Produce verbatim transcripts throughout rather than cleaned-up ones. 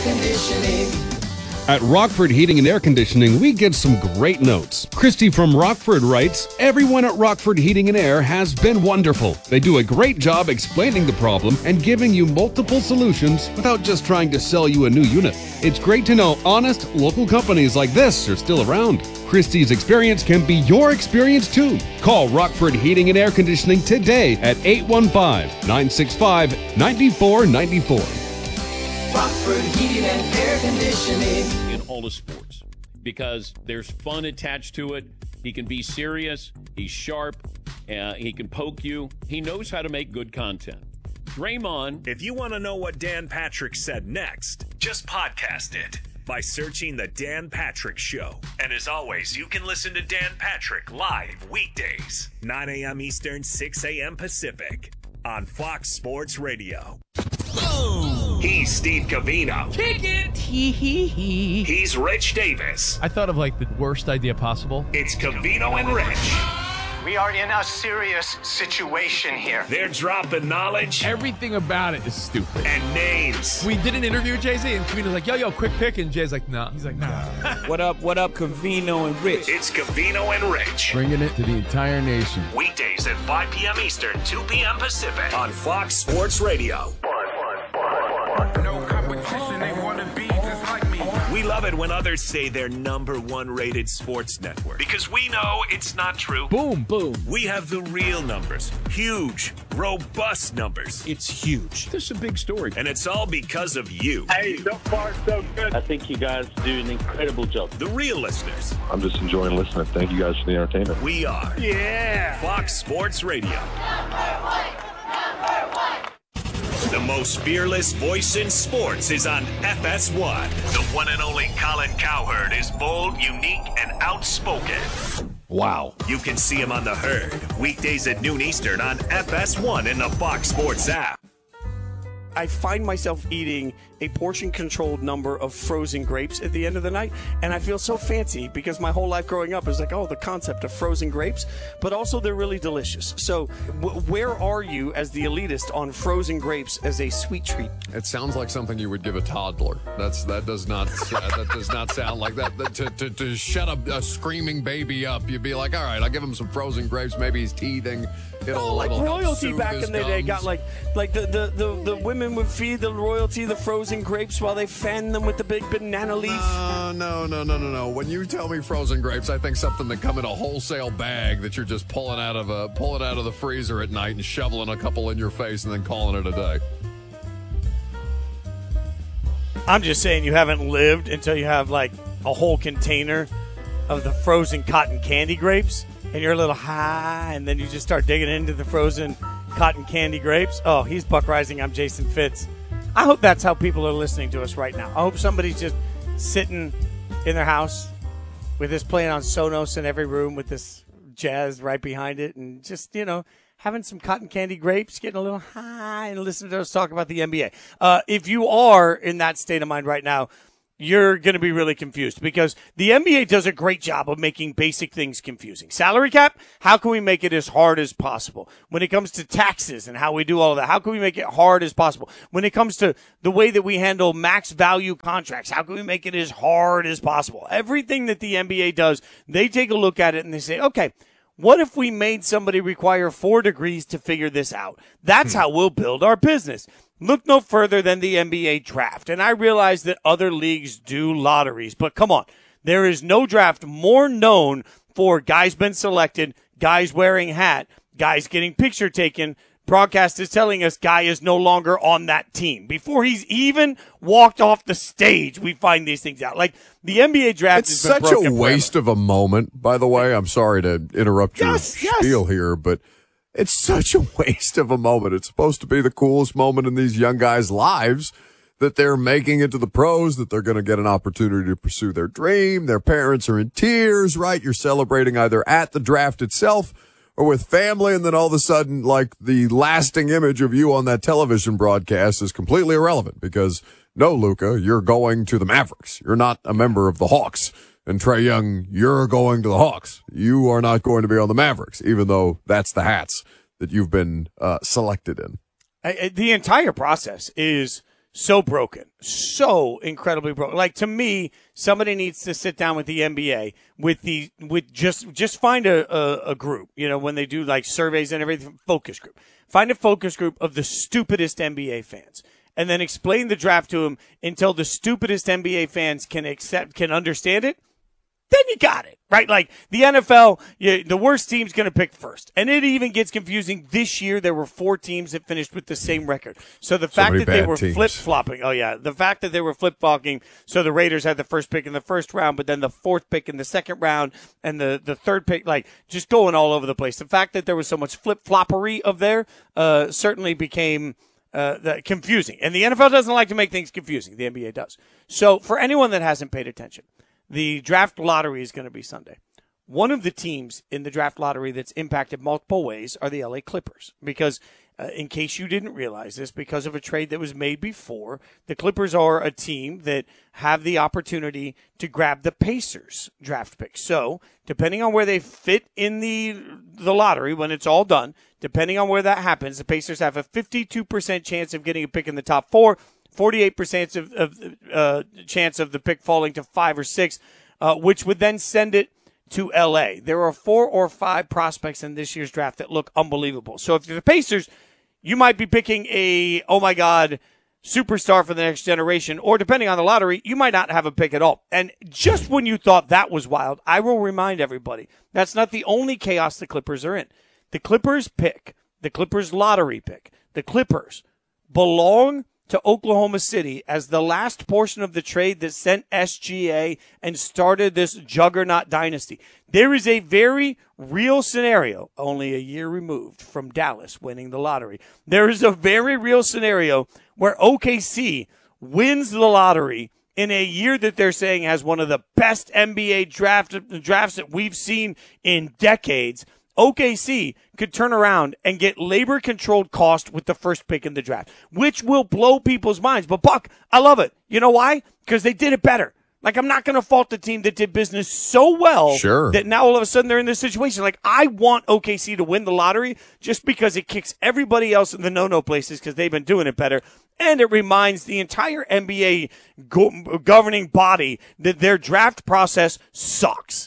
Conditioning. At Rockford Heating and Air Conditioning, we get some great notes. Christy from Rockford writes, "Everyone at Rockford Heating and Air has been wonderful. They do a great job explaining the problem and giving you multiple solutions without just trying to sell you a new unit. It's great to know honest, local companies like this are still around. Christy's experience can be your experience too. Call Rockford Heating and Air Conditioning today at eight one five, nine six five, nine four nine four. Rockford Heating and Air Conditioning. In all of sports, because there's fun attached to it. He can be serious. He's sharp. Uh, he can poke you. He knows how to make good content. Draymond. If you want to know what Dan Patrick said next, just podcast it by searching The Dan Patrick Show. And as always, you can listen to Dan Patrick live weekdays, nine a.m. Eastern, six a.m. Pacific, on Fox Sports Radio. Oh. He's Steve Covino. Kick it. Hee hee hee. He's Rich Davis. I thought of like the worst idea possible. It's Covino and Rich. We are in a serious situation here. They're dropping knowledge. Everything about it is stupid. And names. We did an interview with Jay-Z, and Covino's like, yo, yo, quick pick. And Jay's like, nah. He's like, nah. What up, what up, Covino and Rich? It's Covino and Rich. Bringing it to the entire nation. Weekdays at five p.m. Eastern, two p.m. Pacific on Fox Sports Radio. No competition, they want to be just like me. We love it when others say they're number one rated sports network, because we know it's not true. Boom, boom. We have the real numbers. Huge, robust numbers. It's huge. This is a big story. And it's all because of you. Hey, so far so good. I think you guys do an incredible job. The real listeners. I'm just enjoying listening. Thank you guys for the entertainment. We are. Yeah. Fox Sports Radio. Number one. Number one. The most fearless voice in sports is on F S one. The one and only Colin Cowherd is bold, unique, and outspoken. Wow. You can see him on The Herd, weekdays at noon Eastern on F S one in the Fox Sports app. I find myself eating a portion-controlled number of frozen grapes at the end of the night, and I feel so fancy because my whole life growing up is like, oh, the concept of frozen grapes, but also they're really delicious. So w- where are you as the elitist on frozen grapes as a sweet treat? It sounds like something you would give a toddler. That's That does not uh, that does not sound like that. that to, to, to shut a, a screaming baby up, you'd be like, all right, I'll give him some frozen grapes. Maybe he's teething. It'll, Oh, like it'll help royalty soothe back his in the day gums. got like like the, the, the, the women would feed the royalty the frozen grapes while they fanned them with the big banana leaf. No, no, no, no, no, no. When you tell me frozen grapes, I think something that come in a wholesale bag that you're just pulling out of a pulling out of the freezer at night and shoveling a couple in your face and then calling it a day. I'm just saying you haven't lived until you have like a whole container of the frozen cotton candy grapes and you're a little high and then you just start digging into the frozen cotton candy grapes. Oh, he's Buck Rising. I'm Jason Fitz. I hope that's how people are listening to us right now. I hope somebody's just sitting in their house with this playing on Sonos in every room with this jazz right behind it and just, you know, having some cotton candy grapes, getting a little high and listening to us talk about the N B A. Uh, if you are in that state of mind right now, you're going to be really confused because the N B A does a great job of making basic things confusing. Salary cap, how can we make it as hard as possible? When it comes to taxes and how we do all of that, how can we make it hard as possible? When it comes to the way that we handle max value contracts, how can we make it as hard as possible? Everything that the N B A does, they take a look at it and they say, okay, what if we made somebody require four degrees to figure this out? That's how we'll build our business. Look no further than the N B A draft. And I realize that other leagues do lotteries, but come on. There is no draft more known for guys been selected, guys wearing hat, guys getting picture taken. Broadcast is telling us guy is no longer on that team. Before he's even walked off the stage, we find these things out. Like the N B A draft It's has been such a broken waste forever. of a moment, by the way. I'm sorry to interrupt your Yes, yes. spiel here, but it's such a waste of a moment. It's supposed to be the coolest moment in these young guys' lives that they're making it to the pros, that they're going to get an opportunity to pursue their dream. Their parents are in tears, right? You're celebrating either at the draft itself or with family, and then all of a sudden, like, the lasting image of you on that television broadcast is completely irrelevant because, no, Luka, you're going to the Mavericks. You're not a member of the Hawks. And Trae Young, you're going to the Hawks. You are not going to be on the Mavericks, even though that's the hats that you've been uh, selected in. I, I, the entire process is so broken, so incredibly broken. Like, to me, somebody needs to sit down with the N B A with the with just just find a, a, a group. You know, when they do like surveys and everything, focus group. Find a focus group of the stupidest N B A fans, and then explain the draft to them until the stupidest N B A fans can accept, can understand it. Then you got it, right? Like the N F L, you, the worst team's going to pick first. And it even gets confusing. This year, there were four teams that finished with the same record. So the So fact many that they bad were teams. flip-flopping, oh yeah, the fact that they were flip-flopping, so the Raiders had the first pick in the first round, but then the fourth pick in the second round, and the, the third pick, like, just going all over the place. The fact that there was so much flip-floppery of there uh, certainly became uh, the, confusing. And the N F L doesn't like to make things confusing. The N B A does. So for anyone that hasn't paid attention, the draft lottery is going to be Sunday. One of the teams in the draft lottery that's impacted multiple ways are the L A Clippers. Because, uh, in case you didn't realize this, because of a trade that was made before, the Clippers are a team that have the opportunity to grab the Pacers draft pick. So, depending on where they fit in the the lottery when it's all done, depending on where that happens, the Pacers have a fifty-two percent chance of getting a pick in the top four, forty-eight percent of, of uh, chance of the pick falling to five or six, uh, which would then send it to L A. There are four or five prospects in this year's draft that look unbelievable. So if you're the Pacers, you might be picking a, oh my God, superstar for the next generation, or depending on the lottery, you might not have a pick at all. And just when you thought that was wild, I will remind everybody, that's not the only chaos the Clippers are in. The Clippers pick, the Clippers lottery pick, the Clippers belong to Oklahoma City as the last portion of the trade that sent S G A and started this juggernaut dynasty. There is a very real scenario, only a year removed from Dallas winning the lottery. There is a very real scenario where O K C wins the lottery in a year that they're saying has one of the best N B A draft, drafts that we've seen in decades. O K C could turn around and get labor-controlled cost with the first pick in the draft, which will blow people's minds. But, Buck, I love it. You know why? Because they did it better. Like, I'm not going to fault the team that did business so well Sure. that now all of a sudden they're in this situation. Like, I want O K C to win the lottery just because it kicks everybody else in the no-no places because they've been doing it better. And it reminds the entire N B A go- governing body that their draft process sucks.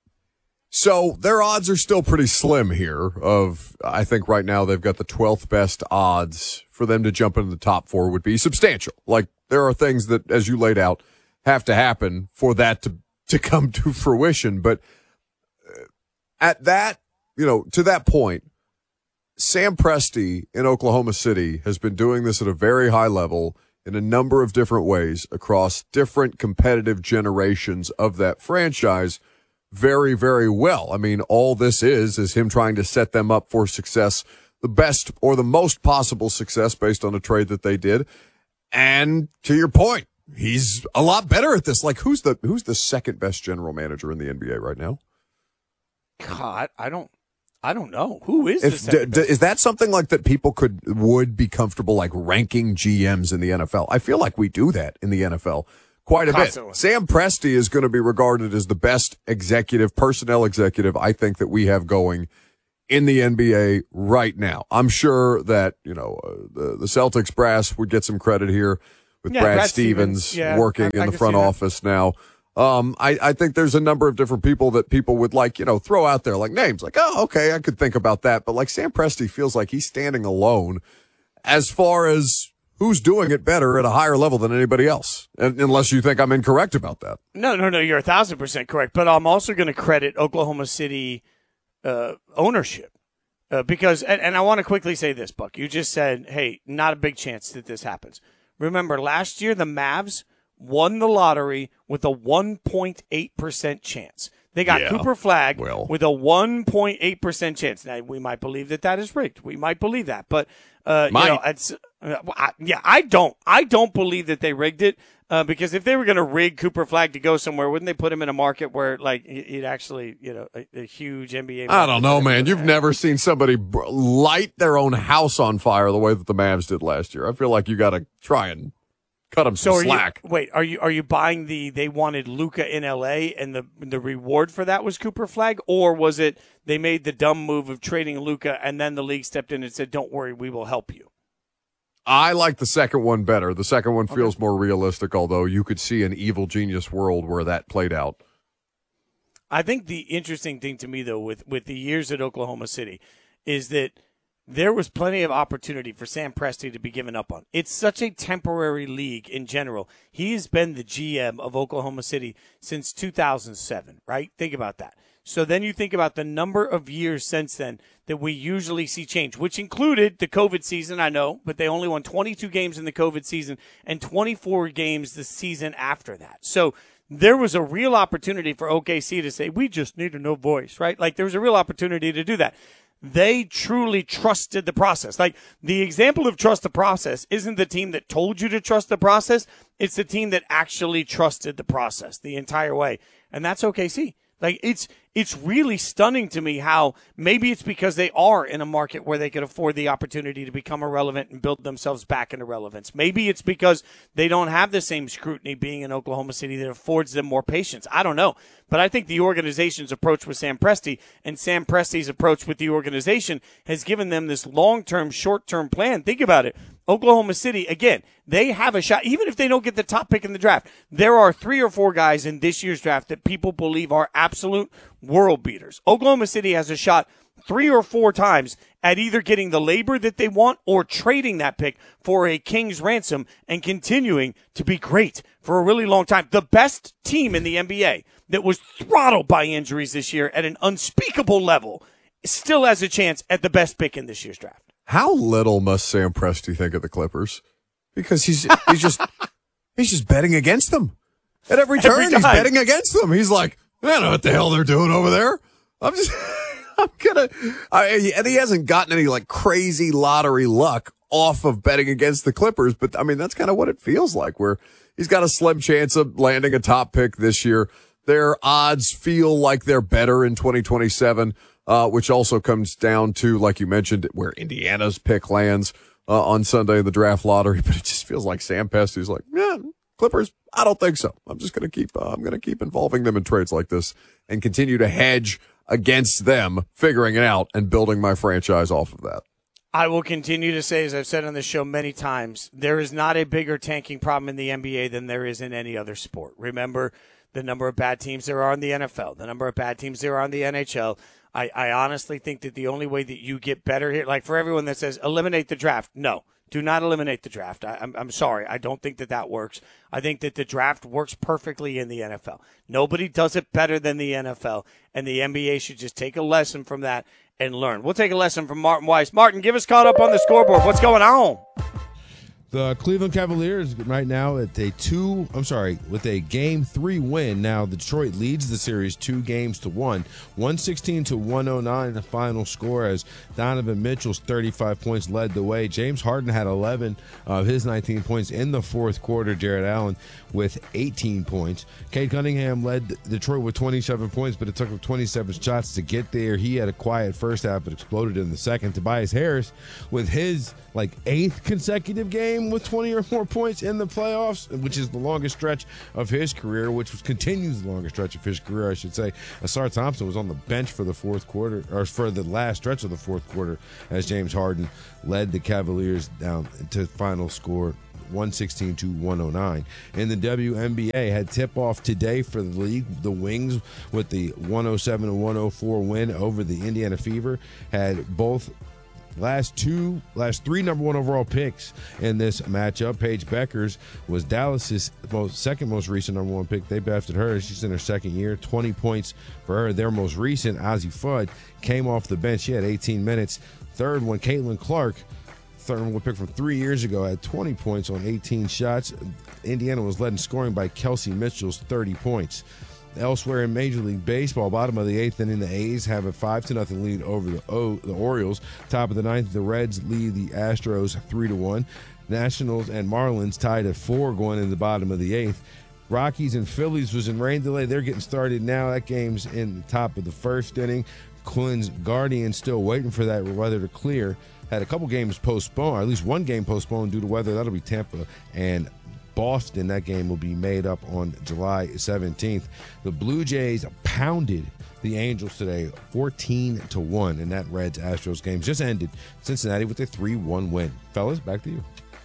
So their odds are still pretty slim here of, I think right now they've got the twelfth best odds for them to jump into the top four would be substantial. Like there are things that, as you laid out, have to happen for that to, to come to fruition. But at that, you know, to that point, Sam Presti in Oklahoma City has been doing this at a very high level in a number of different ways across different competitive generations of that franchise very, very well. I mean, all this is, is him trying to set them up for success, the best or the most possible success based on a trade that they did. And to your point, he's a lot better at this. Like, who's the, who's the second best general manager in the N B A right now? God, I don't, I don't know. Who is If, the second d- best? is that something like that people could, would be comfortable like ranking G Ms in the N F L? I feel like we do that in the N F L. Quite a Constantly. bit. Sam Presti is going to be regarded as the best executive, personnel executive, I think, that we have going in the N B A right now. I'm sure that, you know, uh, the, the Celtics brass would get some credit here with Yeah, Brad, Brad Stevens, Stevens. Yeah, working I- in I the can front see that. office now. Um, I, I think there's a number of different people that people would like, you know, throw out there like names like, oh, okay, I could think about that. But like Sam Presti feels like he's standing alone as far as who's doing it better at a higher level than anybody else, and, unless you think I'm incorrect about that. No, no, no, you're a thousand percent correct. But I'm also going to credit Oklahoma City uh, ownership uh, because, and, and I want to quickly say this, Buck. You just said, hey, not a big chance that this happens. Remember, last year the Mavs won the lottery with a one point eight percent chance. They got Yeah, Cooper Flagg well. with a one point eight percent chance. Now, we might believe that that is rigged. We might believe that. But, uh, you Might. know, it's, uh, I, yeah, I don't. I don't believe that they rigged it uh, because if they were going to rig Cooper Flagg to go somewhere, wouldn't they put him in a market where, like, it actually, you know, a, a huge N B A market? I don't know, man. You've never seen somebody br- light their own house on fire the way that the Mavs did last year. I feel like you got to try and cut them some So are slack. you, wait, are you are you buying the they wanted Luka in L A and the the reward for that was Cooper Flagg, or was it they made the dumb move of trading Luka and then the league stepped in and said, "Don't worry, we will help you"? I like the second one better. The second one feels okay. more realistic, although you could see an evil genius world where that played out. I think the interesting thing to me, though, with, with the years at Oklahoma City is that there was plenty of opportunity for Sam Presti to be given up on. It's such a temporary league in general. He has been the G M of Oklahoma City since two thousand seven, right? Think about that. So then you think about the number of years since then that we usually see change, which included the COVID season, I know, but they only won twenty-two games in the COVID season and twenty-four games the season after that. So there was a real opportunity for O K C to say, we just need a no voice, right? Like there was a real opportunity to do that. They truly trusted the process. Like the example of trust the process isn't the team that told you to trust the process. It's the team that actually trusted the process the entire way. And that's O K C. Like it's it's really stunning to me how maybe it's because they are in a market where they could afford the opportunity to become irrelevant and build themselves back into relevance. Maybe it's because they don't have the same scrutiny being in Oklahoma City that affords them more patience. I don't know. But I think the organization's approach with Sam Presti and Sam Presti's approach with the organization has given them this long-term, short-term plan. Think about it. Oklahoma City, again, they have a shot. Even if they don't get the top pick in the draft, there are three or four guys in this year's draft that people believe are absolute world beaters. Oklahoma City has a shot three or four times at either getting the labor that they want or trading that pick for a king's ransom and continuing to be great for a really long time. The best team in the N B A that was throttled by injuries this year at an unspeakable level still has a chance at the best pick in this year's draft. How little must Sam Presti think of the Clippers? Because he's he's just he's just betting against them. At every turn, every he's betting against them. He's like, I don't know what the hell they're doing over there. I'm just, I'm gonna, I, and he hasn't gotten any like crazy lottery luck off of betting against the Clippers. But I mean, that's kind of what it feels like, where he's got a slim chance of landing a top pick this year. Their odds feel like they're better in twenty twenty-seven. Uh, which also comes down to, like you mentioned, where Indiana's pick lands uh, on Sunday in the draft lottery. But it just feels like Sam Presti's like, yeah, Clippers, I don't think so. I'm just going to keep, uh, I'm going to keep involving them in trades like this and continue to hedge against them, figuring it out and building my franchise off of that. I will continue to say, as I've said on this show many times, there is not a bigger tanking problem in the N B A than there is in any other sport. Remember the number of bad teams there are in the N F L, the number of bad teams there are in the N H L. I, I honestly think that the only way that you get better here, like for everyone that says eliminate the draft, no, do not eliminate the draft. I, I'm, I'm sorry. I don't think that that works. I think that the draft works perfectly in the N F L. Nobody does it better than the N F L, and the N B A should just take a lesson from that and learn. We'll take a lesson from Martin Weiss. Martin, give us caught up on the scoreboard. What's going on? The Cleveland Cavaliers right now at a two, I'm sorry, with a game three win. Now Detroit leads the series two games to one, one sixteen to one oh nine the final score as Donovan Mitchell's thirty-five points led the way. James Harden had eleven of his nineteen points in the fourth quarter. Jared Allen with eighteen points. Cade Cunningham led Detroit with twenty-seven points, but it took him twenty-seven shots to get there. He had a quiet first half, but exploded in the second. Tobias Harris with his like eighth consecutive game with twenty or more points in the playoffs, which is the longest stretch of his career, which was, continues the longest stretch of his career, I should say. Asar Thompson was on the bench for the fourth quarter, or for the last stretch of the fourth quarter, as James Harden led the Cavaliers down to final score one sixteen to one oh nine. In the W N B A, had tip-off today for the league. The Wings, with the one oh seven to one oh four win over the Indiana Fever, had both Last two, last three number one overall picks in this matchup. Paige Beckers was Dallas's most, second most recent number one pick. They drafted her. She's in her second year. twenty points for her. Their most recent, Ozzie Fudd, came off the bench. She had eighteen minutes. Third one, Caitlin Clark, third number one pick from three years ago, had twenty points on eighteen shots. Indiana was led in scoring by Kelsey Mitchell's thirty points. Elsewhere in Major League Baseball, bottom of the eighth inning, the A's have a five to nothing lead over the o, the Orioles. Top of the ninth, the Reds lead the Astros three to one. Nationals and Marlins tied at four going in the bottom of the eighth. Rockies and Phillies was in rain delay. They're getting started now. That game's in the top of the first inning. Quinn's Guardians still waiting for that weather to clear. Had a couple games postponed, or at least one game postponed due to weather. That'll be Tampa and Boston. That game will be made up on July seventeenth. The Blue Jays pounded the Angels today fourteen to one, and that Reds Astros game just ended. Cincinnati with a three one win. Fellas, back to you.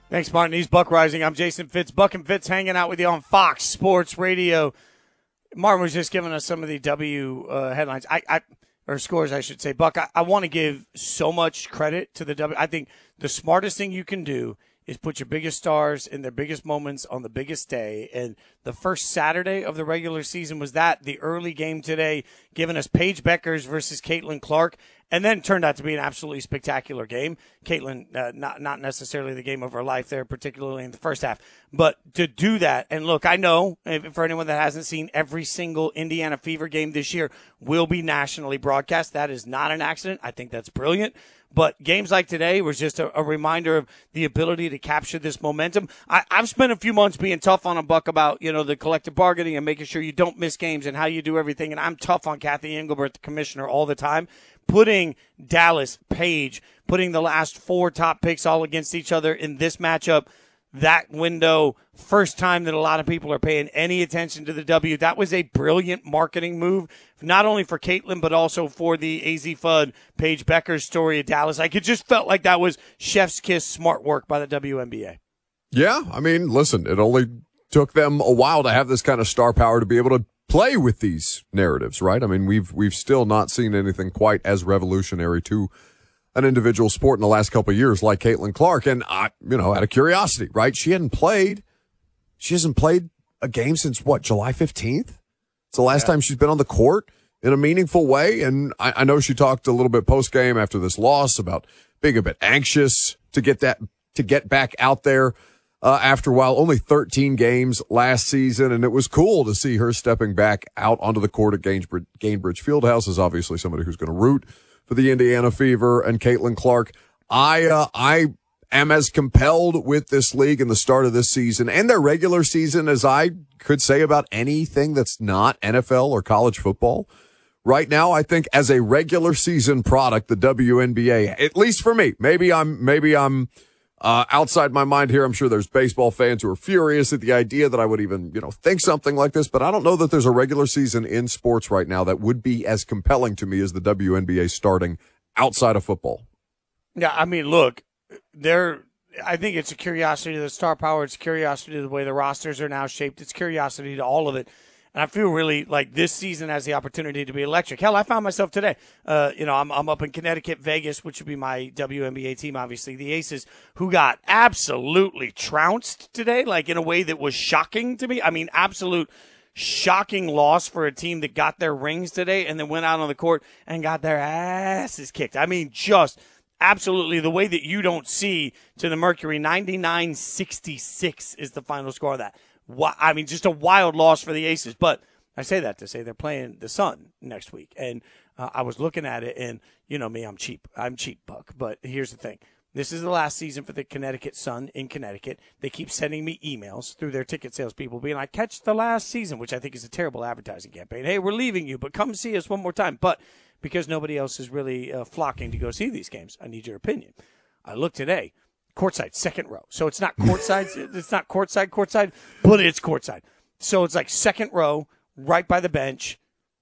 Thanks, Martin. He's Buck Rising. I'm Jason Fitz. Buck and Fitz hanging out with you on Fox Sports Radio. Martin was just giving us some of the W uh, headlines, I, I or scores, I should say. Buck, I, I want to give so much credit to the W. I think the smartest thing you can do is put your biggest stars in their biggest moments on the biggest day. And the first Saturday of the regular season was that, the early game today, giving us Paige Beckers versus Caitlin Clark, and then turned out to be an absolutely spectacular game. Caitlin, uh, not not necessarily the game of her life there, particularly in the first half. But to do that, and look, I know, if, for anyone that hasn't seen, every single Indiana Fever game this year will be nationally broadcast. That is not an accident. I think that's brilliant. But games like today was just a, a reminder of the ability to capture this momentum. I, I've spent a few months being tough on a Buck about, you know, the collective bargaining and making sure you don't miss games and how you do everything. And I'm tough on Kathy Engelbert, the commissioner, all the time. Putting Dallas, Paige, putting the last four top picks all against each other in this matchup, that window, first time that a lot of people are paying any attention to the W. That was a brilliant marketing move, not only for Caitlin, but also for the A Z F U D Paige Beckers story of Dallas. Like, it just felt like that was chef's kiss smart work by the W N B A. Yeah, I mean, listen, it only took them a while to have this kind of star power to be able to play with these narratives, right? I mean, we've we've still not seen anything quite as revolutionary to an individual sport in the last couple of years like Caitlin Clark. And, I, you know, out of curiosity, right, she hadn't played, she hasn't played a game since, what, July fifteenth? It's the last yeah. time she's been on the court in a meaningful way. And I, I know she talked a little bit post-game after this loss about being a bit anxious to get that to get back out there uh, after a while. Only thirteen games last season, and it was cool to see her stepping back out onto the court at Gainbridge, Gainbridge Fieldhouse. Is obviously somebody who's going to root for the Indiana Fever and Caitlin Clark. I uh, I am as compelled with this league in the start of this season and their regular season as I could say about anything that's not N F L or college football. Right now, I think as a regular season product, the W N B A, at least for me, maybe I'm maybe I'm uh, outside my mind here. I'm sure there's baseball fans who are furious at the idea that I would even, you know, think something like this, but I don't know that there's a regular season in sports right now that would be as compelling to me as the W N B A starting outside of football. Yeah, I mean, look, there. I think it's a curiosity to the star power. It's curiosity to the way the rosters are now shaped. It's curiosity to all of it. And I feel really like this season has the opportunity to be electric. Hell, I found myself today. Uh, you know, I'm I'm up in Connecticut, Vegas, which would be my W N B A team, obviously, the Aces, who got absolutely trounced today, like in a way that was shocking to me. I mean, absolute shocking loss for a team that got their rings today and then went out on the court and got their asses kicked. I mean, just absolutely the way that you don't see to the Mercury. ninety-nine sixty-six is the final score of that. I mean, just a wild loss for the Aces. But I say that to say they're playing the Sun next week. And uh, I was looking at it, and you know me, I'm cheap. I'm cheap, Buck. But here's the thing. This is the last season for the Connecticut Sun in Connecticut. They keep sending me emails through their ticket sales people being like, catch the last season, which I think is a terrible advertising campaign. Hey, we're leaving you, but come see us one more time. But because nobody else is really uh, flocking to go see these games, I need your opinion. I looked today. Courtside, second row. So it's not courtside. It's not courtside, courtside, but it's courtside. So it's like second row, right by the bench,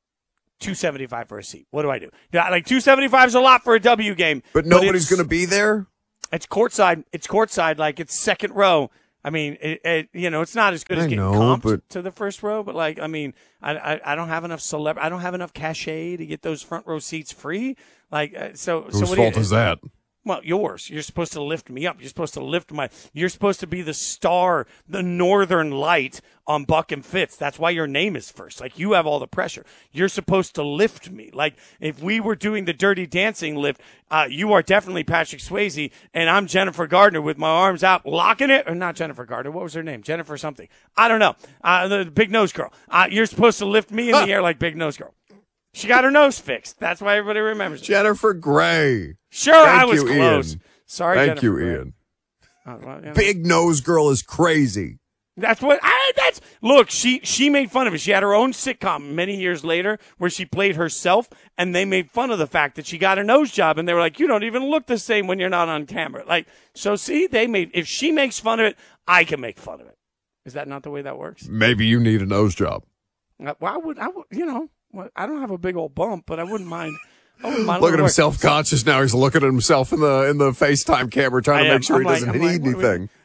two seventy-five for a seat. What do I do? Yeah, like two seventy-five is a lot for a W game. But nobody's going to be there? It's courtside. It's courtside, like it's second row. I mean, it, it, you know, it's not as good as I getting know, comped but... to the first row, but like, I mean, I I, I don't have enough celeb. I don't have enough cachet to get those front row seats free. Like, uh, so. Whose so what fault do you, is that? Well, yours. You're supposed to lift me up. You're supposed to lift my. You're supposed to be the star, the northern light on Buck and Fitz. That's why your name is first. Like, you have all the pressure. You're supposed to lift me. Like, if we were doing the Dirty Dancing lift, uh, you are definitely Patrick Swayze, and I'm Jennifer Gardner with my arms out, locking it. Or not Jennifer Gardner. What was her name? Jennifer something. I don't know. Uh, the Big Nose Girl. Uh, you're supposed to lift me in the air like Big Nose Girl. She got her nose fixed. That's why everybody remembers it. Jennifer Gray. Sure, Thank I was you, close. Ian. Sorry, Thank Jennifer you, Gray. Ian. Uh, well, you know. Big Nose Girl is crazy. That's what I, that's look, she she made fun of it. She had her own sitcom many years later where she played herself, and they made fun of the fact that she got a nose job, and they were like, you don't even look the same when you're not on camera. Like, so see, they made if she makes fun of it, I can make fun of it. Is that not the way that works? Maybe you need a nose job. Uh, well, I would I would you know, I don't have a big old bump, but I wouldn't mind. I wouldn't mind Look at him work. self-conscious now. He's looking at himself in the in the FaceTime camera, trying to am, make sure I'm he like, doesn't I'm need like, anything.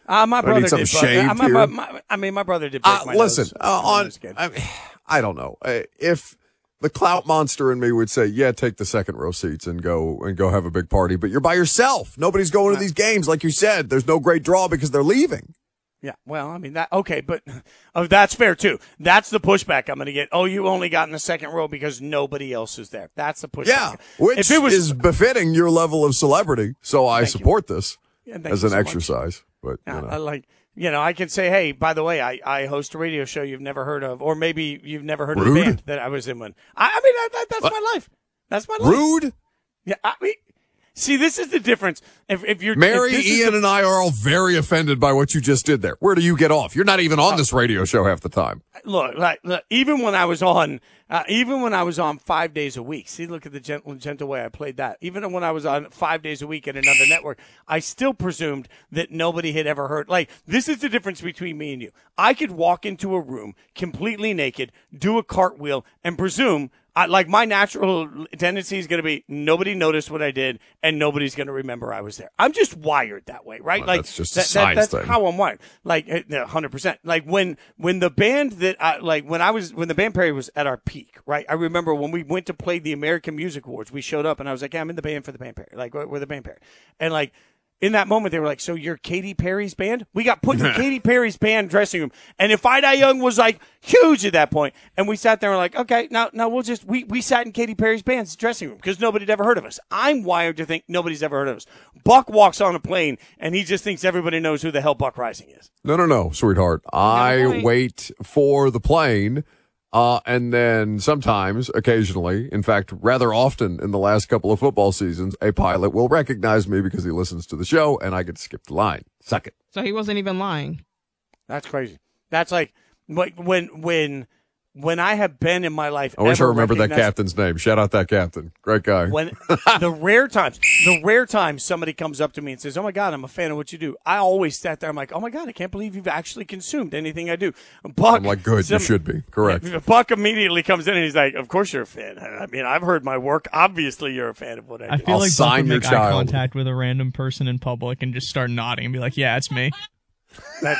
Uh, my brother I need something did. But, shaved uh, my, here. my, my, I mean, my brother did. Break Uh, my listen, nose. uh, on I, mean, I don't know uh, if the clout monster in me would say, "Yeah, take the second row seats and go and go have a big party," but you're by yourself. Nobody's going to these games, like you said. There's no great draw because they're leaving. Yeah, well, I mean that. Okay, but oh, that's fair too. That's the pushback I'm going to get. Oh, you only got in the second row because nobody else is there. That's the pushback. Yeah, which if it was, is befitting your level of celebrity. So I support you. this yeah, as an so exercise. Much. But yeah, you know. I like. You know, I can say, hey, by the way, I, I host a radio show you've never heard of, or maybe you've never heard Rude. of the band that I was in when. I, I mean, that, that, that's what? my life. That's my life. Rude? Yeah, I mean, see, this is the difference. If, if you're Mary, if Ian, the, and I are all very offended by what you just did there. Where do you get off? You're not even on this radio show half the time. Look, like, look even when I was on, uh, even when I was on five days a week. See, look at the gentle, gentle way I played that. Even when I was on five days a week at another network, I still presumed that nobody had ever heard. Like, this is the difference between me and you. I could walk into a room completely naked, do a cartwheel, and presume. I, like my natural tendency is going to be nobody noticed what I did and nobody's going to remember I was there. I'm just wired that way, right? Well, like that's just a that, science that, that's thing. how I'm wired. Like one hundred percent. Like when when the band that I like when I was when the band Perry was at our peak, right? I remember when we went to play the American Music Awards, we showed up and I was like, yeah, I'm in the band for the band Perry. Like we're, we're the band Perry, and like. In that moment, they were like, so you're Katy Perry's band? We got put in Katy Perry's band dressing room. And If I Die Young was like huge at that point. And we sat there and were like, okay, now, now we'll just, we, we sat in Katy Perry's band's dressing room because nobody had ever heard of us. I'm wired to think nobody's ever heard of us. Buck walks on a plane and he just thinks everybody knows who the hell Buck Rising is. No, no, no, sweetheart. I wait for the plane. Uh, and then sometimes, occasionally, in fact, rather often in the last couple of football seasons, a pilot will recognize me because he listens to the show and I get to skip the line. Suck it. So he wasn't even lying. That's crazy. That's like when, when, when I have been in my life. I wish I ever remembered that recognized- captain's name. Shout out that captain. Great guy. When the rare times, the rare times somebody comes up to me and says, "Oh my God, I'm a fan of what you do," I always sat there. I'm like, "Oh my God, I can't believe you've actually consumed anything I do." Buck, I'm like, good, some, you should be. Correct. Buck immediately comes in and he's like, "Of course you're a fan. I mean, I've heard my work. Obviously, you're a fan of what I do." I feel I'll like sign Buck would your make eye child. contact with a random person in public and just start nodding and be like, "Yeah, it's me." That,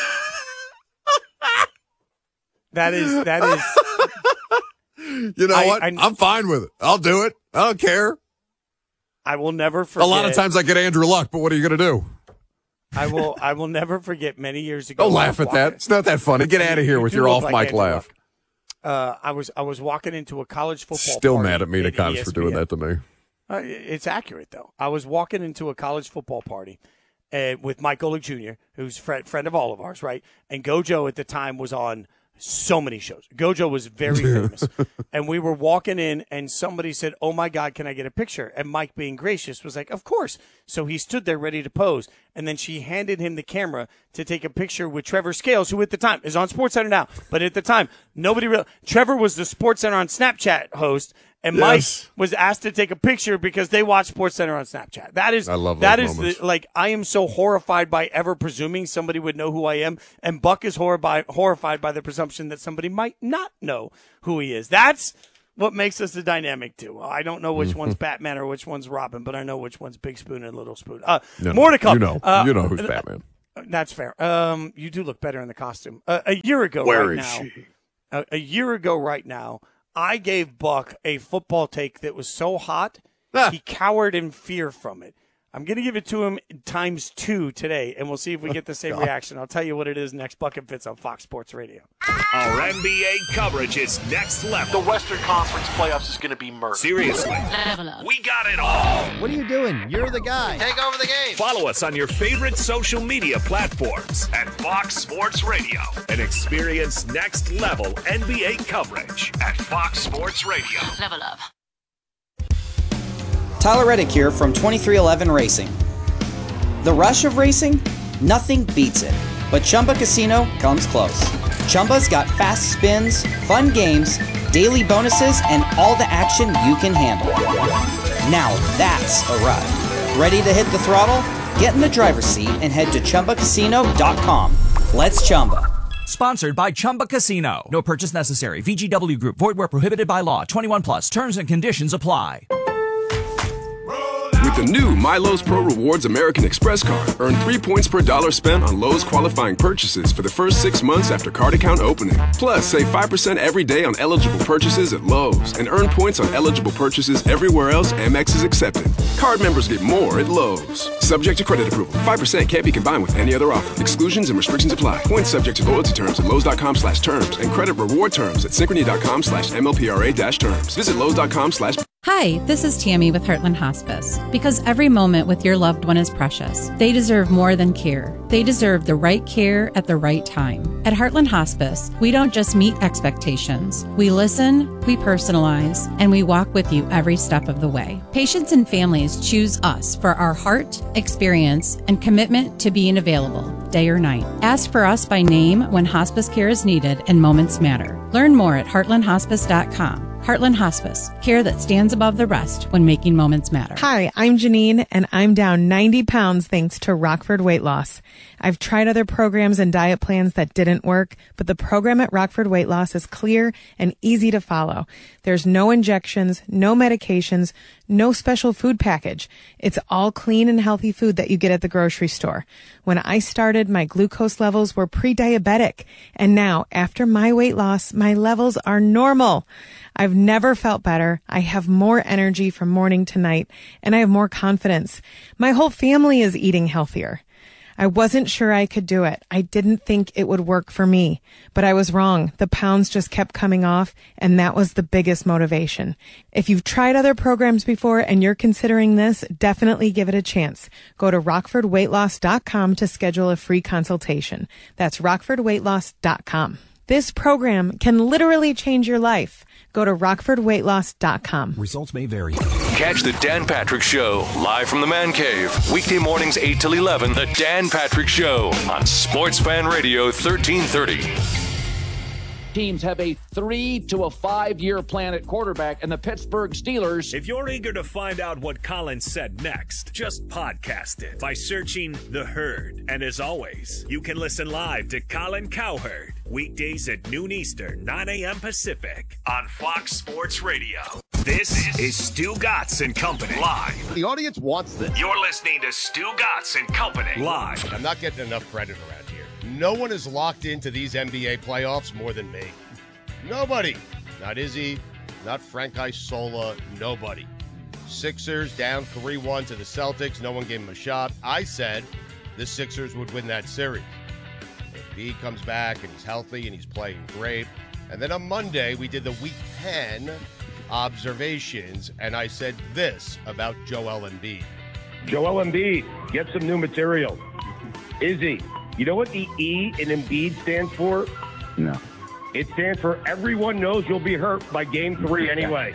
that is that is. You know I, what? I, I'm fine with it. I'll do it. I don't care. I will never forget. A lot of times I get Andrew Luck, but what are you going to do? I will. I will never forget. Many years ago, Don't laugh at that. It's not that funny. Get out of here with You your look off like mic Andrew laugh. Luck. Uh, I was I was walking into a college football. Still party mad at me to at cons E S for P N. doing that to me. Uh, it's accurate though. I was walking into a college football party uh, with Mike Golick Junior, who's a friend, friend of all of ours, right? And Gojo at the time was on so many shows. Gojo was very famous. And we were walking in and somebody said, "Oh my God, can I get a picture?" And Mike, being gracious, was like, "Of course." So he stood there ready to pose. And then she handed him the camera to take a picture with Trevor Scales, who at the time is on SportsCenter now. But at the time, nobody really, Trevor was the SportsCenter on Snapchat host. And Yes. Mike was asked to take a picture because they watch SportsCenter on Snapchat. That is, I love that those is moments. the, like, I am so horrified by ever presuming somebody would know who I am. And Buck is horrified, horrified by the presumption that somebody might not know who he is. That's what makes us a dynamic too. I don't know which one's Batman or which one's Robin, but I know which one's Big Spoon and Little Spoon. Uh, No, more to come. You know, Uh, you know who's Batman. That's fair. Um, you do look better in the costume. Uh, a year ago, Where right is now, she? A, a year ago, right now, I gave Buck a football take that was so hot, Ah. he cowered in fear from it. I'm going to give it to him times two today, and we'll see if we get the same reaction. I'll tell you what it is next. Buck and Fitz on Fox Sports Radio. Our N B A coverage is next level. The Western Conference playoffs is going to be murder. Seriously. We got it all. What are you doing? You're the guy. Take over the game. Follow us on your favorite social media platforms at Fox Sports Radio and experience next level N B A coverage at Fox Sports Radio. Level up. Tyler Reddick here from twenty-three eleven Racing. The rush of racing? Nothing beats it. But Chumba Casino comes close. Chumba's got fast spins, fun games, daily bonuses, and all the action you can handle. Now that's a ride. Ready to hit the throttle? Get in the driver's seat and head to Chumba Casino dot com. Let's Chumba. Sponsored by Chumba Casino. No purchase necessary. V G W Group. Void where prohibited by law. twenty-one plus. Terms and conditions apply. With the new MyLowe's Pro Rewards American Express card, earn three points per dollar spent on Lowe's qualifying purchases for the first six months after card account opening. Plus, save five percent every day on eligible purchases at Lowe's and earn points on eligible purchases everywhere else Amex is accepted. Card members get more at Lowe's. Subject to credit approval. five percent can't be combined with any other offer. Exclusions and restrictions apply. Points subject to loyalty terms at Lowe's.com slash terms and credit reward terms at Synchrony.com slash MLPRA dash terms. Visit Lowe's.com slash Hi, this is Tammy with Heartland Hospice. Because every moment with your loved one is precious, they deserve more than care. They deserve the right care at the right time. At Heartland Hospice, we don't just meet expectations. We listen, we personalize, and we walk with you every step of the way. Patients and families choose us for our heart, experience, and commitment to being available, day or night. Ask for us by name when hospice care is needed and moments matter. Learn more at heartland hospice dot com. Heartland Hospice, care that stands above the rest when making moments matter. Hi, I'm Janine, and I'm down ninety pounds thanks to Rockford Weight Loss. I've tried other programs and diet plans that didn't work, but the program at Rockford Weight Loss is clear and easy to follow. There's no injections, no medications, no special food package. It's all clean and healthy food that you get at the grocery store. When I started, my glucose levels were pre-diabetic, and now, after my weight loss, my levels are normal. I've never felt better. I have more energy from morning to night, and I have more confidence. My whole family is eating healthier. I wasn't sure I could do it. I didn't think it would work for me, but I was wrong. The pounds just kept coming off, and that was the biggest motivation. If you've tried other programs before and you're considering this, definitely give it a chance. Go to rockford weight loss dot com to schedule a free consultation. That's rockford weight loss dot com. This program can literally change your life. Go to rockford weight loss dot com. Results may vary. Catch the Dan Patrick Show live from the Man Cave. Weekday mornings eight till eleven. The Dan Patrick Show on Sports Fan Radio thirteen thirty. Teams have a three to a five-year plan at quarterback, and the Pittsburgh Steelers. If you're eager to find out what Colin said next, just podcast it by searching The Herd. And as always, you can listen live to Colin Cowherd weekdays at noon Eastern, nine a.m. Pacific on Fox Sports Radio. This is Stu Gatz and Company live. The audience wants this. You're listening to Stu Gatz and Company live. I'm not getting enough credit around here. No one is locked into these N B A playoffs more than me. Nobody. Not Izzy, not Frank Isola, nobody. Sixers down three one to the Celtics. No one gave them a shot. I said the Sixers would win that series. Embiid comes back and he's healthy and he's playing great. And then on Monday, we did the Week ten observations, and I said this about Joel Embiid. Joel Embiid, get some new material. Izzy, you know what the E in Embiid stands for? No. It stands for everyone knows you'll be hurt by game three anyway.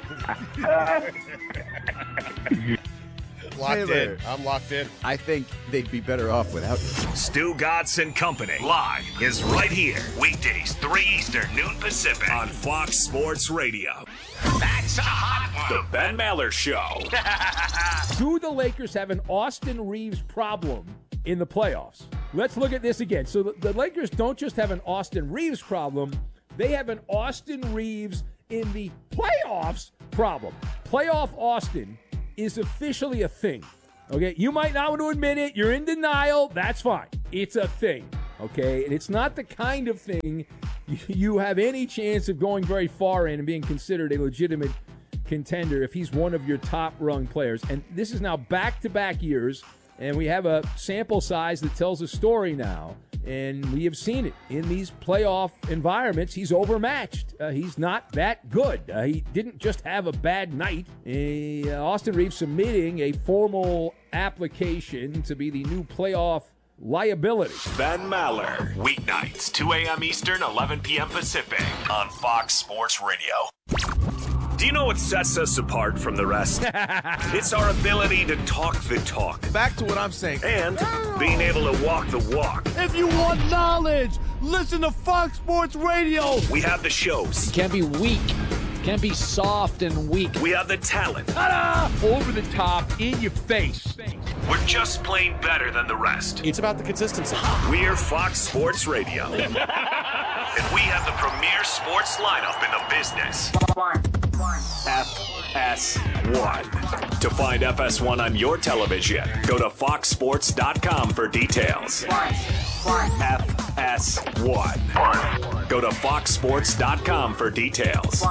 Locked in. I'm locked in. I think they'd be better off without you. Stu Gatz and Company live is right here. Weekdays, three Eastern, noon Pacific on Fox Sports Radio. That's a hot one. The Ben Maller Show. Do the Lakers have an Austin Reeves problem in the playoffs? Let's look at this again. So the, the Lakers don't just have an Austin Reeves problem. They have an Austin Reeves in the playoffs problem. Playoff Austin is officially a thing. Okay, you might not want to admit it. You're in denial. That's fine. It's a thing. Okay, and it's not the kind of thing you have any chance of going very far in and being considered a legitimate contender if he's one of your top-rung players. And this is now back-to-back years, and we have a sample size that tells a story now. And we have seen it in these playoff environments. He's overmatched. Uh, he's not that good. Uh, he didn't just have a bad night. Uh, Austin Reeves submitting a formal application to be the new playoff liability. Ben Maller, weeknights, two a.m. Eastern, eleven p.m. Pacific on Fox Sports Radio. Do you know what sets us apart from the rest? It's our ability to talk the talk. Back to what I'm saying. And being able to walk the walk. If you want knowledge, listen to Fox Sports Radio. We have the shows. You can't be weak. You can't be soft and weak. We have the talent. Ta-da! Over the top, in your face. We're just plain better than the rest. It's about the consistency. We're Fox Sports Radio. And we have the premier sports lineup in the business. F S one. To find F S one on your television, go to fox sports dot com for details. F S one. Go to fox sports dot com for details.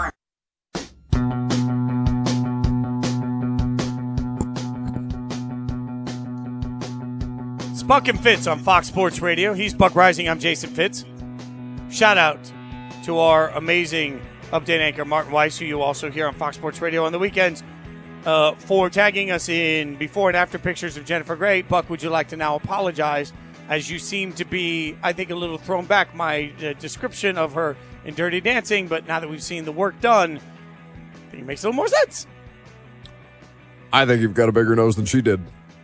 It's Buck and Fitz on Fox Sports Radio. He's Buck Rising. I'm Jason Fitz. Shout out to our amazing update anchor, Martin Weiss, who you also hear on Fox Sports Radio on the weekends, uh, for tagging us in before and after pictures of Jennifer Grey. Buck, would you like to now apologize, as you seem to be, I think, a little thrown back my uh, description of her in Dirty Dancing, but now that we've seen the work done, I think it makes a little more sense. I think you've got a bigger nose than she did.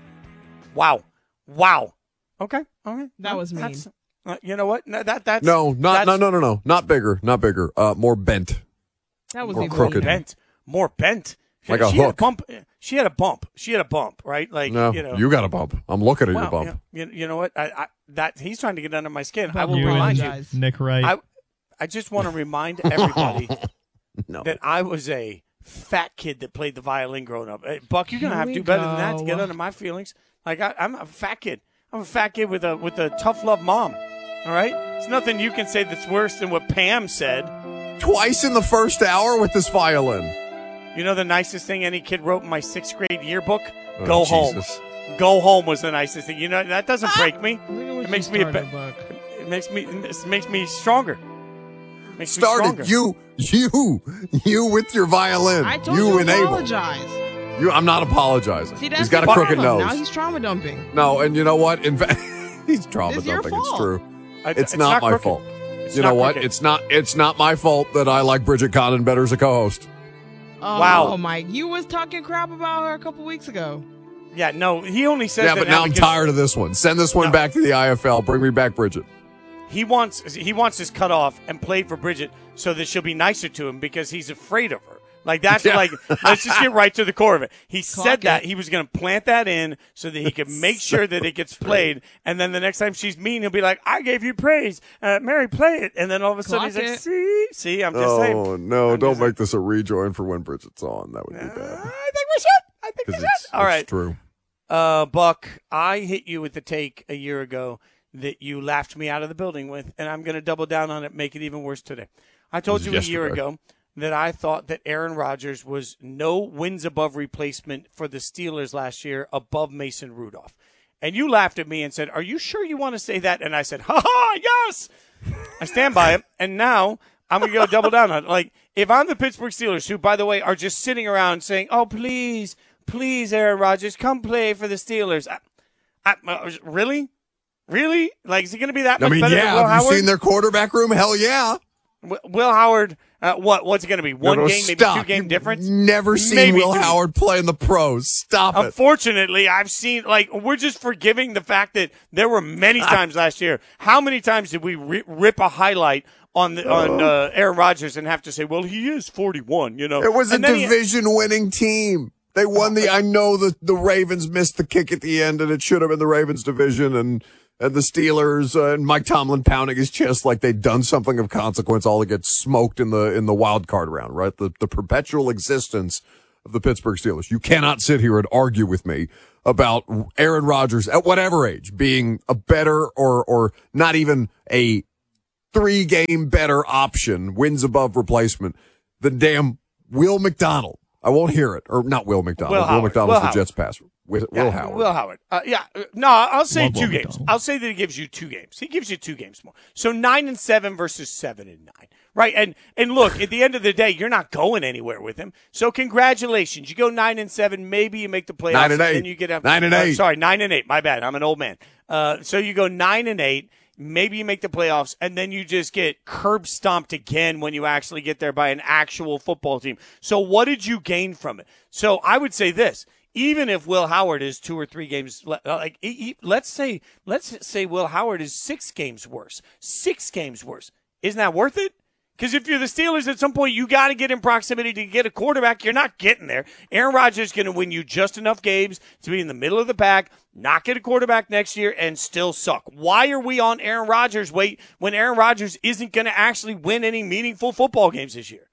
Wow. Wow. Okay. Okay. That was mean. That's, uh, you know what? No, that that's No, not that's, no no no no. Not bigger, not bigger. Uh more bent. That was more even crooked. mean. bent. More bent. Like she a had hook. A bump. She had a bump. She had a bump, right? Like No, you know. you got a bump. I'm looking at Well, your bump. You, you know what? I, I that he's trying to get under my skin. I But will You remind you. and Nick Wright. I I just want to remind everybody No. that I was a fat kid that played the violin growing up. Hey, Buck, you're gonna Here have to we do better than that to go. get under my feelings. Like I, I'm a fat kid. I'm a fat kid with a with a tough love mom. All right, there's nothing you can say that's worse than what Pam said. Twice in the first hour with this violin. You know the nicest thing any kid wrote in my sixth grade yearbook? Oh, Go home. Jesus. Go home was the nicest thing. You know that doesn't break me. Look at what It makes you me a started, be- Buck. It makes me it makes me stronger. Makes me Started stronger. you you you with your violin. I told you you, enable. apologize. You I'm not apologizing. See, that's He's got a the crooked problem. nose. Now he's trauma dumping. No, and you know what? In fact, he's trauma It's your dumping. It's fault. true. I- It's, it's not, not my crooked. fault. It's you know not what? crooked. It's not. It's not my fault that I like Bridget Condon better as a co-host. Oh, Wow. Mike, you was talking crap about her a couple weeks ago. Yeah, no, he only says Yeah, that but now I'm because tired of this one. Send this one No. back to the I F L. Bring me back Bridget. He wants he wants this cut off and played for Bridget so that she'll be nicer to him because he's afraid of her. Like that's Yeah. like let's just get right to the core of it. He Clock said that it. he was going to plant that in so that he could make sure that it gets played, and then the next time she's mean, he'll be like, "I gave you praise, uh, Mary, play it," and then all of a sudden Clock he's like, it. "See, see, I'm just Oh saying." no! I'm Don't just make this a rejoin for when Bridget's on. That would be I bad. think we should. I think we Because should. it's, All it's right, true. Uh, Buck, I hit you with the take a year ago that you laughed me out of the building with, and I'm going to double down on it, make it even worse today. I told This you is a year yesterday. ago that I thought that Aaron Rodgers was no wins above replacement for the Steelers last year above Mason Rudolph. And you laughed at me and said, "Are you sure you want to say that?" And I said, "Ha ha, yes!" I stand by it. And now I'm going to go double down on it. Like, if I'm the Pittsburgh Steelers, who, by the way, are just sitting around saying, "Oh, please, please, Aaron Rodgers, come play for the Steelers." I, I, uh, really? Really? Like, is he going to be that I much mean, better than yeah. Will Have you Howard? seen their quarterback room? Hell yeah. W- Will Howard, uh, what? What's it going to be? One No, no, game, maybe stop. two game You've difference? Never seen Maybe Will two. Howard play in the pros. Stop it. Unfortunately, I've seen, like, we're just forgiving the fact that there were many times last year. How many times did we ri- rip a highlight on the, on uh, Aaron Rodgers and have to say, well, he is forty-one, you know? It was a And then he- division-winning team. They won the. I know the the Ravens missed the kick at the end, and it should have been the Ravens division, and and the Steelers uh, and Mike Tomlin pounding his chest like they'd done something of consequence, all to get smoked in the in the wild card round. Right, the the perpetual existence of the Pittsburgh Steelers. You cannot sit here and argue with me about Aaron Rodgers at whatever age being a better or or not even a three game better option, wins above replacement, than damn Will McDonald. I won't hear it. Or not Will McDonald. Will Will, Howard. McDonald's Will the Howard. Jets pass. Will, Yeah, Will Howard. Will Howard. Uh, yeah. uh, No, I'll say Love two Will games. McDonald. I'll say that he gives you two games. He gives you two games more. So nine and seven versus seven and nine. Right. And and look, at the end of the day, you're not going anywhere with him. So congratulations. You go nine and seven. Maybe you make the playoffs. Nine and eight. Then you get up. Nine and uh, eight. Sorry, nine and eight. My bad. I'm an old man. Uh, so you go nine and eight. Maybe you make the playoffs, and then you just get curb stomped again when you actually get there by an actual football team. So what did you gain from it? So I would say this. Even if Will Howard is two or three games, like he, he, let's say, let's say Will Howard is six games worse, six games worse. Isn't that worth it? Because if you're the Steelers, at some point you got to get in proximity to get a quarterback. You're not getting there. Aaron Rodgers is going to win you just enough games to be in the middle of the pack, not get a quarterback next year, and still suck. Why are we on Aaron Rodgers' wait when Aaron Rodgers isn't going to actually win any meaningful football games this year?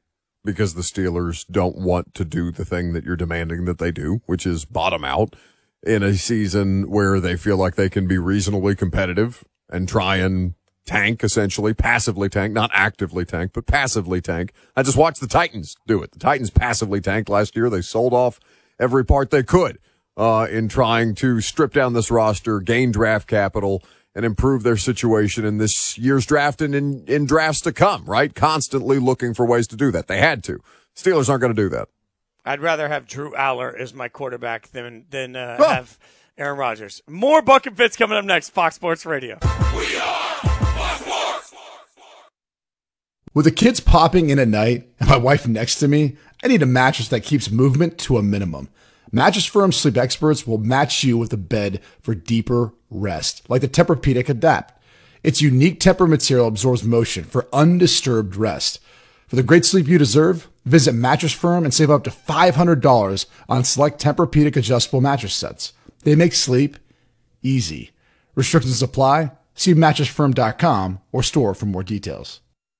because the Steelers don't want to do the thing that you're demanding that they do, which is bottom out in a season where they feel like they can be reasonably competitive and try and tank, essentially, passively tank, not actively tank, but passively tank. I just watched the Titans do it. The Titans passively tanked last year. They sold off every part they could uh, in trying to strip down this roster, gain draft capital, and improve their situation in this year's draft and in, in drafts to come, right? Constantly looking for ways to do that. They had to. Steelers aren't going to do that. I'd rather have Drew Aller as my quarterback than than uh, Oh. have Aaron Rodgers. More Buck and Fitz coming up next. Fox Sports Radio. With the kids popping in at night and my wife next to me, I need a mattress that keeps movement to a minimum. Mattress Firm sleep experts will match you with a bed for deeper rest, like the Tempur-Pedic Adapt. Its unique Tempur material absorbs motion for undisturbed rest. For the great sleep you deserve, visit Mattress Firm and save up to five hundred dollars on select Tempur-Pedic adjustable mattress sets. They make sleep easy. Restrictions apply. See mattress firm dot com or store for more details.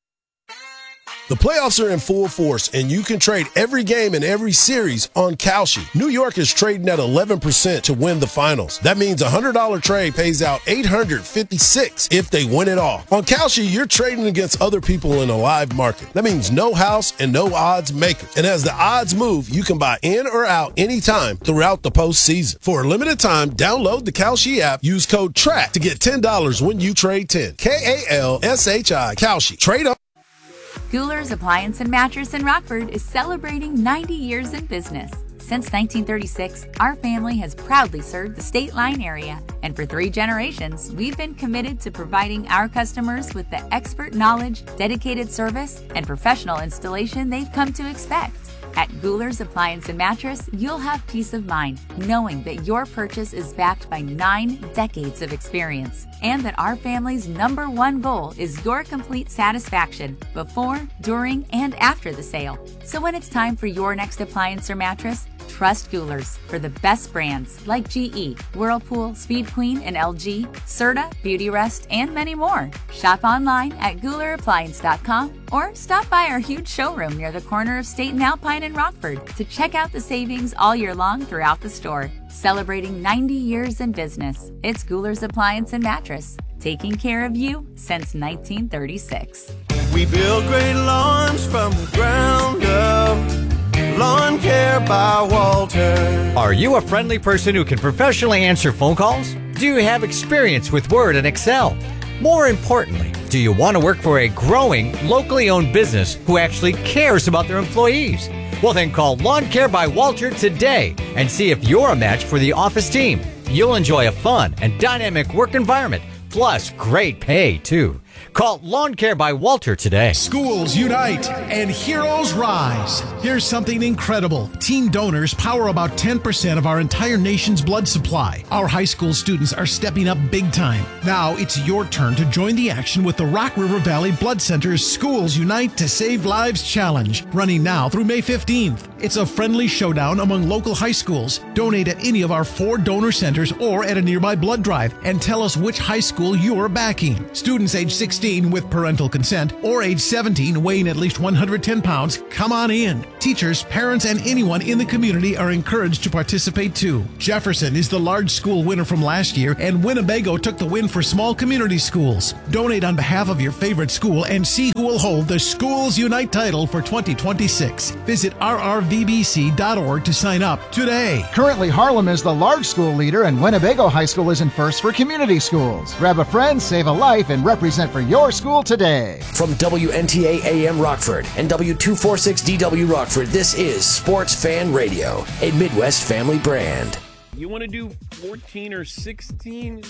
The playoffs are in full force, and you can trade every game in every series on Kalshi. New York is trading at eleven percent to win the finals. That means a one hundred dollars trade pays out eight hundred fifty-six dollars if they win it all. On Kalshi, you're trading against other people in a live market. That means no house and no odds makers. And as the odds move, you can buy in or out anytime throughout the postseason. For a limited time, download the Kalshi app, use code TRACK to get ten dollars when you trade ten. K A L S H I, Kalshi. Trade up. Goular's Appliance and Mattress in Rockford is celebrating ninety years in business. Since nineteen thirty-six, our family has proudly served the State Line area, and for three generations, we've been committed to providing our customers with the expert knowledge, dedicated service, and professional installation they've come to expect. At Goular's Appliance and Mattress, you'll have peace of mind knowing that your purchase is backed by nine decades of experience, and that our family's number one goal is your complete satisfaction before, during, and after the sale. So when it's time for your next appliance or mattress, trust Goular's for the best brands like G E, Whirlpool, Speed Queen, and L G, Serta, Beautyrest, and many more. Shop online at Goular Appliance dot com or stop by our huge showroom near the corner of State and Alpine in Rockford to check out the savings all year long throughout the store. Celebrating ninety years in business, it's Goular's Appliance and Mattress, taking care of you since nineteen thirty-six. We build great lawns from the ground up. Lawn Care by Walter. Are you a friendly person who can professionally answer phone calls? Do you have experience with Word and Excel? More importantly, do you want to work for a growing, locally owned business who actually cares about their employees? Well, then call Lawn Care by Walter today and see if you're a match for the office team. You'll enjoy a fun and dynamic work environment, plus great pay, too. Call Lawn Care by Walter today. Schools unite and heroes rise. Here's something incredible. Teen donors power about ten percent of our entire nation's blood supply. Our high school students are stepping up big time. Now it's your turn to join the action with the Rock River Valley Blood Center's Schools Unite to Save Lives Challenge, running now through May fifteenth. It's a friendly showdown among local high schools. Donate at any of our four donor centers or at a nearby blood drive and tell us which high school you're backing. Students age sixteen with parental consent or age seventeen weighing at least one hundred ten pounds, come on in. Teachers, parents, and anyone in the community are encouraged to participate too. Jefferson is the large school winner from last year, and Winnebago took the win for small community schools. Donate on behalf of your favorite school and see who will hold the Schools Unite title for twenty twenty-six. Visit r r v b c dot org to sign up today. Currently, Harlem is the large school leader, and Winnebago High School is in first for community schools. Grab a friend, save a life, and represent for your school today. From W N T A A M Rockford and W two forty-six D W Rockford, this is Sports Fan Radio, a Midwest family brand. You want to do fourteen or sixteen?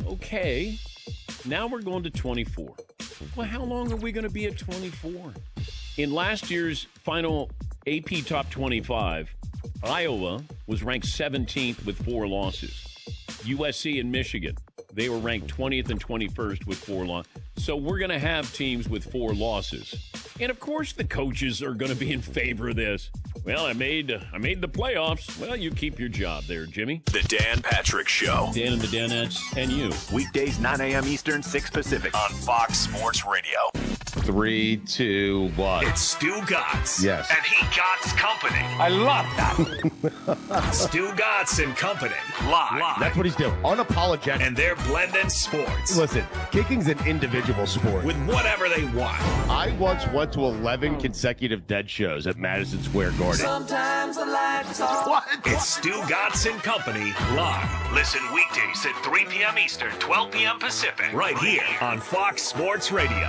Okay. Now we're going to twenty-four. Well, how long are we going to be at twenty-four? In last year's final A P Top twenty-five, Iowa was ranked seventeenth with four losses. U S C and Michigan, they were ranked twentieth and twenty-first with four losses. So we're going to have teams with four losses. And, of course, the coaches are going to be in favor of this. Well, I made uh, I made the playoffs. Well, you keep your job there, Jimmy. The Dan Patrick Show. Dan and the Danettes and you. Weekdays, nine a.m. Eastern, six Pacific. On Fox Sports Radio. Three, two, one. It's Stu Gatz. Yes. And he Gatz Company. I love that. Stu Gatz and Company. Live. Live. That's what he's doing. Unapologetic. And they're blending sports. Listen, kicking's an individual sport. With whatever they want. I once went to eleven consecutive Dead shows at Madison Square Garden. Sometimes the lights are. What? It's Stu Gatz and Company live. Listen weekdays at three p.m. Eastern, twelve p.m. Pacific. Right here on Fox Sports Radio.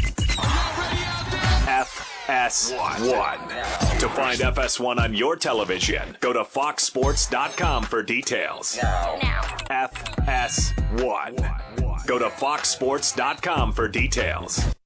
F S one. To find F S one on your television, go to fox sports dot com for details. F S one. Go to fox sports dot com for details.